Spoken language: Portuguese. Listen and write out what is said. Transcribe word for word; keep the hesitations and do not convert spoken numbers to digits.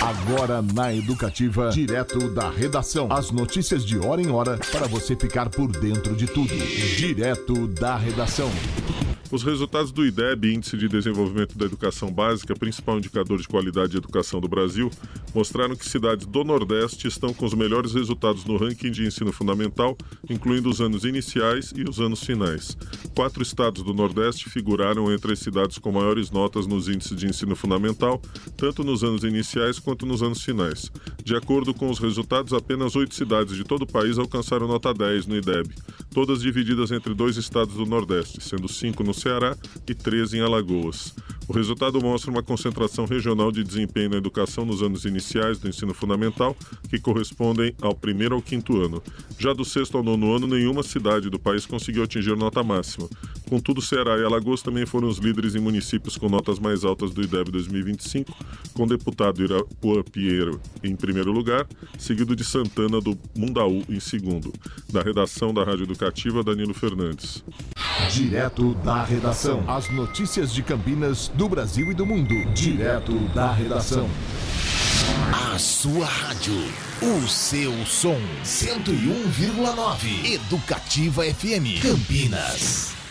Agora na Educativa, direto da redação. As notícias de hora em hora para você ficar por dentro de tudo. Direto da redação. Os resultados do I D E B, Índice de Desenvolvimento da Educação Básica, principal indicador de qualidade de educação do Brasil, mostraram que cidades do Nordeste estão com os melhores resultados no ranking de ensino fundamental, incluindo os anos iniciais e os anos finais. Quatro estados do Nordeste figuraram entre as cidades com maiores notas nos índices de ensino fundamental, tanto nos anos iniciais quanto nos anos finais. De acordo com os resultados, apenas oito cidades de todo o país alcançaram nota dez no I D E B, todas divididas entre dois estados do Nordeste, sendo cinco no Ceará e treze em Alagoas. O resultado mostra uma concentração regional de desempenho na educação nos anos iniciais do ensino fundamental, que correspondem ao primeiro ao quinto ano. Já do sexto ao nono ano, nenhuma cidade do país conseguiu atingir nota máxima. Contudo, Ceará e Alagoas também foram os líderes em municípios com notas mais altas do I D E B dois mil e vinte e cinco, com o deputado Irapuã Pinheiro em primeiro lugar, seguido de Santana do Mundaú em segundo. Da redação da Rádio Educativa, Danilo Fernandes. Direto da redação. As notícias de Campinas, do Brasil e do mundo. Direto da redação. A sua rádio, o seu som. cento e um vírgula nove. Educativa F M Campinas.